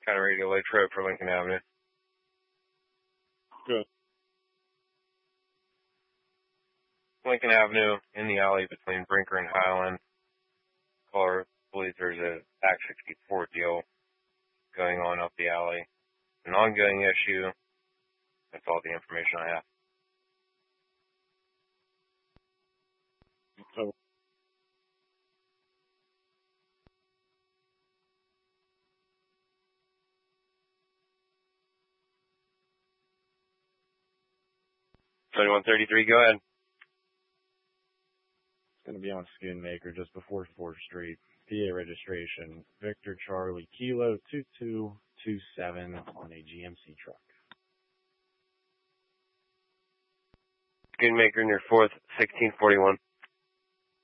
Kind of Radio Lakes Road for Lincoln Avenue. Good. Lincoln Avenue in the alley between Brinker and Highland. Caller believes there's a Act 64 deal going on up the alley. An ongoing issue. That's all the information I have. So, $2133, go ahead. it's going to be on Schoonmaker just before 4th Street. PA registration, Victor Charlie Kilo 2227 on a GMC truck. Schoonmaker near 4th, 1641.